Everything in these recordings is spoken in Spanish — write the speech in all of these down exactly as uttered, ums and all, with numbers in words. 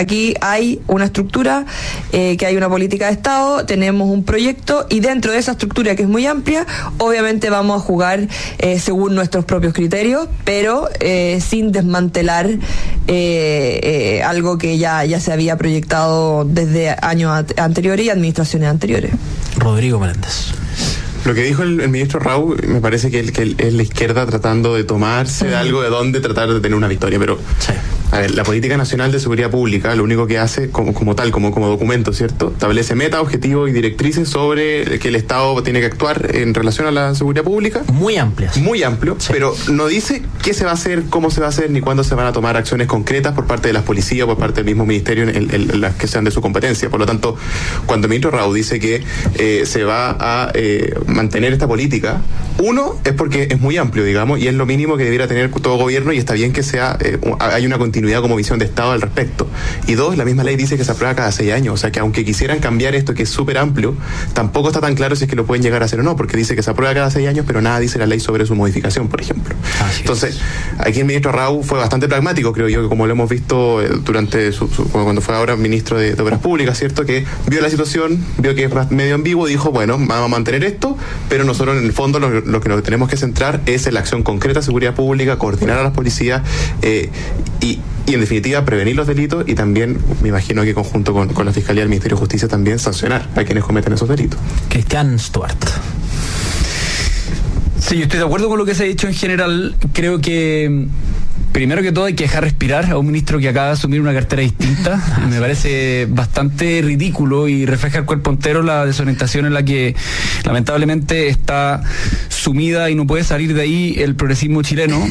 aquí hay una estructura, eh, que hay una política de Estado, tenemos un proyecto y dentro de esa estructura que es muy amplia, obviamente vamos a jugar eh, según nuestros propios criterios, pero eh, sin desmantelar eh, eh, algo que ya, ya se había proyectado desde años anteriores y administraciones anteriores. Rodrigo Meléndez. Lo que dijo el, el ministro Rau, me parece que, el, que el, es la izquierda tratando de tomarse de algo de donde tratar de tener una victoria, pero sí. A ver, la Política Nacional de Seguridad Pública lo único que hace como, como tal, como, como documento, ¿cierto? Establece metas, objetivos y directrices sobre que el Estado tiene que actuar en relación a la seguridad pública. Muy amplias. Muy amplio, sí. Pero no dice qué se va a hacer, cómo se va a hacer, ni cuándo se van a tomar acciones concretas por parte de las policías o por parte del mismo ministerio en, en, en las que sean de su competencia. Por lo tanto, cuando el ministro Rau dice que eh, se va a eh, mantener esta política, uno, es porque es muy amplio, digamos, y es lo mínimo que debiera tener todo gobierno y está bien que sea eh, hay una continuidad como visión de Estado al respecto. Y dos, la misma ley dice que se aprueba cada seis años, o sea que aunque quisieran cambiar esto que es súper amplio, tampoco está tan claro si es que lo pueden llegar a hacer o no, porque dice que se aprueba cada seis años, pero nada dice la ley sobre su modificación, por ejemplo. Así Entonces, es. Aquí el ministro Rau fue bastante pragmático, creo yo, que como lo hemos visto durante su, su, cuando fue ahora ministro de, de Obras Públicas, ¿cierto? Que vio la situación, vio que es medio ambiguo, dijo, bueno, vamos a mantener esto, pero nosotros en el fondo lo, lo que nos tenemos que centrar es en la acción concreta de seguridad pública, coordinar a las policías eh, y Y en definitiva prevenir los delitos y también, me imagino que conjunto con, con la Fiscalía del Ministerio de Justicia también sancionar a quienes cometen esos delitos. Cristian Stuart. Sí, yo estoy de acuerdo con lo que se ha dicho en general. Creo que primero que todo hay que dejar respirar a un ministro que acaba de asumir una cartera distinta. Me parece bastante ridículo y refleja el cuerpo entero la desorientación en la que lamentablemente está sumida y no puede salir de ahí el progresismo chileno.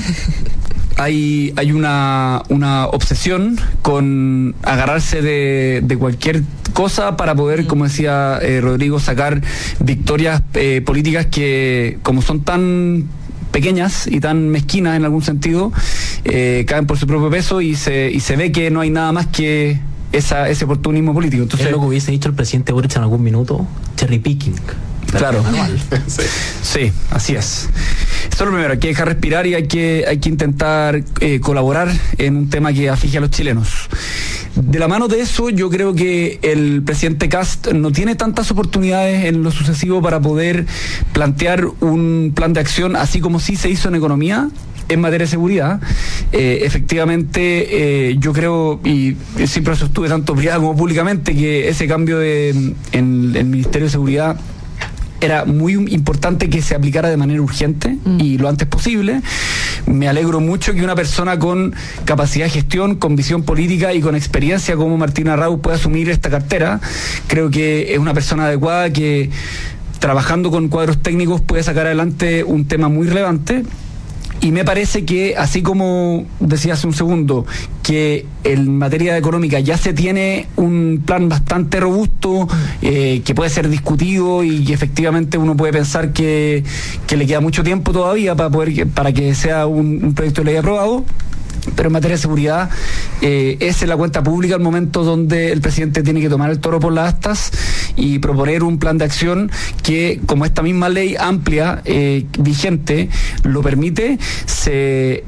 Hay, hay una, una obsesión con agarrarse de, de cualquier cosa para poder, como decía eh, Rodrigo, sacar victorias eh, políticas que, como son tan pequeñas y tan mezquinas en algún sentido, eh, caen por su propio peso y se, y se ve que no hay nada más que esa, ese oportunismo político. Entonces, es lo que hubiese dicho el presidente Boric en algún minuto, cherry picking. Claro, sí. sí, así es. Eso es lo primero, hay que dejar respirar y hay que, hay que intentar eh, colaborar en un tema que aflige a los chilenos. De la mano de eso, yo creo que el presidente Kast no tiene tantas oportunidades en lo sucesivo para poder plantear un plan de acción, así como sí se hizo en economía, en materia de seguridad. Eh, efectivamente, eh, yo creo, y siempre sostuve tanto privada como públicamente, que ese cambio de, en el Ministerio de Seguridad era muy importante que se aplicara de manera urgente mm. y lo antes posible. Me alegro mucho que una persona con capacidad de gestión, con visión política y con experiencia como Martina Rau pueda asumir esta cartera. Creo que es una persona adecuada que, trabajando con cuadros técnicos, puede sacar adelante un tema muy relevante. Y me parece que, así como decía hace un segundo, que en materia económica ya se tiene un plan bastante robusto, eh, que puede ser discutido y que efectivamente uno puede pensar que, que le queda mucho tiempo todavía para poder para que sea un, un proyecto de ley aprobado. Pero en materia de seguridad, eh, es en la cuenta pública el momento donde el presidente tiene que tomar el toro por las astas y proponer un plan de acción que, como esta misma ley amplia, eh, vigente, lo permite, se,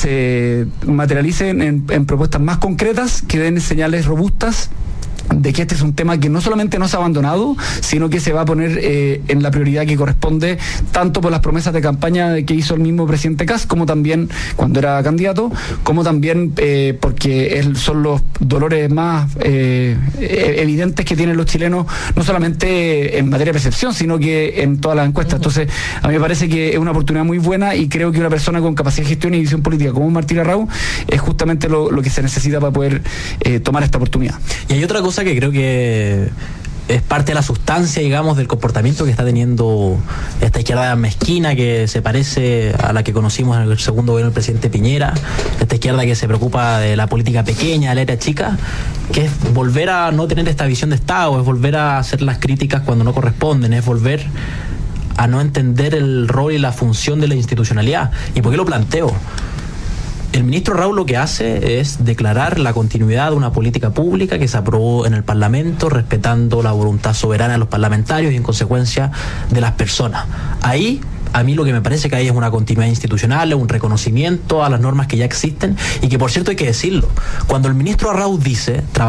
se materialicen en, en propuestas más concretas que den señales robustas de que este es un tema que no solamente no se ha abandonado, sino que se va a poner eh, en la prioridad que corresponde, tanto por las promesas de campaña que hizo el mismo presidente Kast, como también cuando era candidato, como también eh, porque es, son los dolores más eh, evidentes que tienen los chilenos, no solamente en materia de percepción, sino que en todas las encuestas. Entonces, a mí me parece que es una oportunidad muy buena y creo que una persona con capacidad de gestión y visión política como Martina Rau es justamente lo, lo que se necesita para poder eh, tomar esta oportunidad. Y hay otra cosa que creo que es parte de la sustancia, digamos, del comportamiento que está teniendo esta izquierda mezquina que se parece a la que conocimos en el segundo gobierno del presidente Piñera, esta izquierda que se preocupa de la política pequeña, de la era chica, que es volver a no tener esta visión de Estado, es volver a hacer las críticas cuando no corresponden, es volver a no entender el rol y la función de la institucionalidad. ¿Y por qué lo planteo? El ministro Rau lo que hace es declarar la continuidad de una política pública que se aprobó en el Parlamento, respetando la voluntad soberana de los parlamentarios y en consecuencia de las personas. Ahí, a mí lo que me parece que hay es una continuidad institucional, un reconocimiento a las normas que ya existen y que, por cierto, hay que decirlo. Cuando el ministro Rau dice